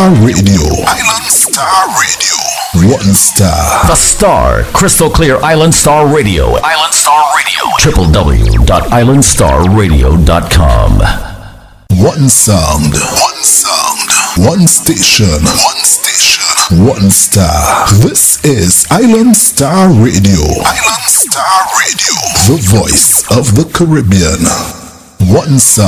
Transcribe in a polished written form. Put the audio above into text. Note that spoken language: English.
Star Radio. Island Star Radio. One Star. The Star. Crystal Clear Island Star Radio. Island Star Radio. www.islandstarradio.com. One sound. One sound. One station. One station. One star. This is Island Star Radio. Island Star Radio. The voice of the Caribbean. One sound.